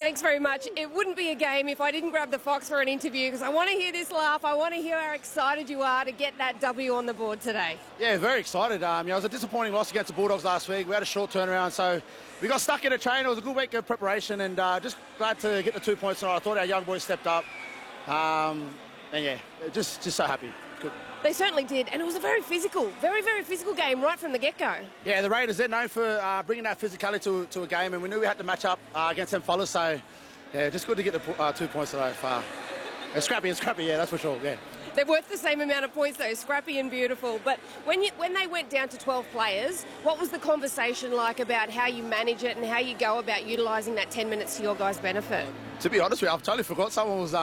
Thanks very much. It wouldn't be a game if I didn't grab the Fox for an interview because I want to hear this laugh. I want to hear how excited you are to get that W on the board today. Yeah, very excited. It was a disappointing loss against the Bulldogs last week. We had a short turnaround, so we got stuck in a train. It was a good week of preparation, and just glad to get the 2 points tonight. I thought our young boys stepped up, and yeah, just so happy. Good. They certainly did, and it was a very physical game right from the get-go. Yeah, the Raiders, they're known for bringing that physicality to a game, and we knew we had to match up against them fellas, so yeah, just good to get the 2 points today. Scrappy, yeah, that's for sure, yeah. They're worth the same amount of points, though, scrappy and beautiful. But when they went down to 12 players, what was the conversation like about how you manage it and how you go about utilising that 10 minutes to your guys' benefit? To be honest with you, I've totally forgot someone was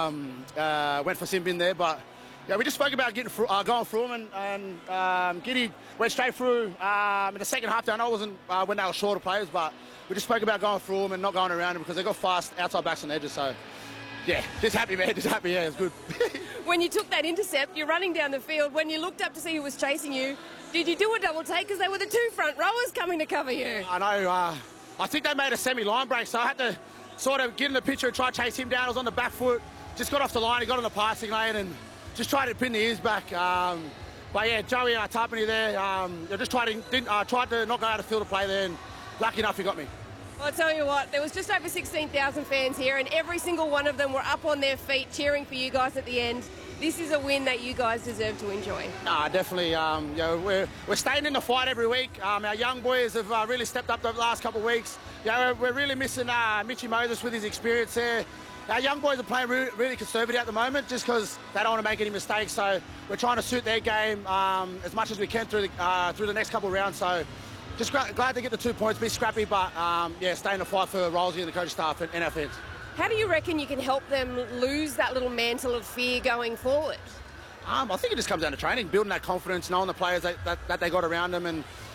went for sin bin there, but yeah, we just spoke about going through them, and Giddy went straight through in the second half. I know it wasn't when they were shorter players, but we just spoke about going through them and not going around them because they got fast outside backs and edges. So yeah, just happy, man. Just happy. Yeah, it's good. When you took that intercept, you're running down the field. When you looked up to see who was chasing you, did you do a double take because they were the two front rowers coming to cover you? I know. I think they made a semi-line break, so I had to sort of get in the picture and try to chase him down. I was on the back foot, just got off the line. He got on the passing lane and just tried to pin the ears back. But yeah, Joey Tarpany there, I just tried to not go out of field to play there, and lucky enough he got me. Well, I'll tell you what, there was just over 16,000 fans here, and every single one of them were up on their feet cheering for you guys at the end. This is a win that you guys deserve to enjoy. Definitely. We're staying in the fight every week. Our young boys have really stepped up the last couple of weeks. We're really missing Mitchy Moses with his experience there. Our young boys are playing really conservative at the moment just because they don't want to make any mistakes. So we're trying to suit their game as much as we can through the next couple of rounds. So just glad to get the 2 points, be scrappy, but stay in the fight for Rolsey and the coaching staff and our fans. How do you reckon you can help them lose that little mantle of fear going forward? I think it just comes down to training, building that confidence, knowing the players that they got around them,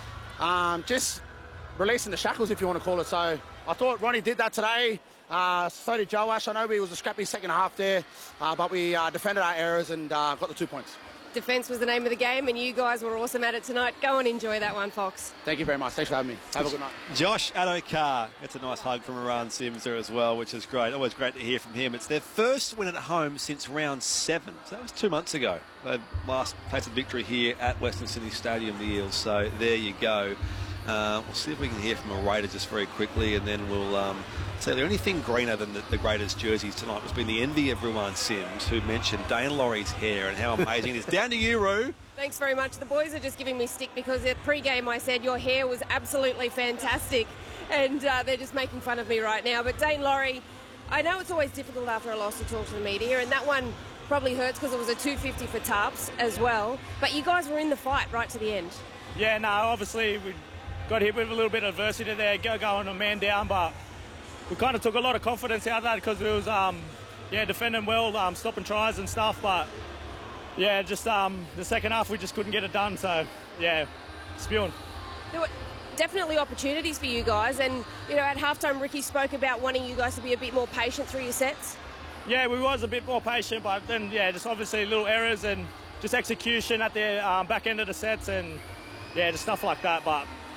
and just releasing the shackles, if you want to call it. So I thought Ronnie did that today. So did Joash. I know it was a scrappy second half there, but we defended our errors and got the 2 points. Defence was the name of the game, and you guys were awesome at it tonight. Go and enjoy that one, Fox. Thank you very much. Thanks for having me. Have a good night. Josh Addo-Carr gets a nice hug from Iran Sims there as well, which is great. Always great to hear from him. It's their first win at home since round 7. So that was 2 months ago. They last tasted victory here at Western Sydney Stadium, the Eels. So there you go. We'll see if we can hear from a Raider just very quickly, and then we'll say the only thing greener than the Raiders jerseys tonight has been the envy of everyone, Sims, who mentioned Dane Laurie's hair and how amazing it is. Down to you, Roo. Thanks very much. The boys are just giving me stick because at pre-game I said your hair was absolutely fantastic, and they're just making fun of me right now. But Dane Laurie, I know it's always difficult after a loss to talk to the media, and that one probably hurts because it was a 250 for Tarps as well. But you guys were in the fight right to the end. Yeah, no, obviously we got hit with a little bit of adversity there, going a man down, but we kind of took a lot of confidence out of that because we was defending well, stopping tries and stuff, but yeah, just the second half we just couldn't get it done, so yeah, spewing. There were definitely opportunities for you guys, and at halftime Ricky spoke about wanting you guys to be a bit more patient through your sets. Yeah, we was a bit more patient, but then just obviously little errors and just execution at the back end of the sets, and yeah, just stuff like that, but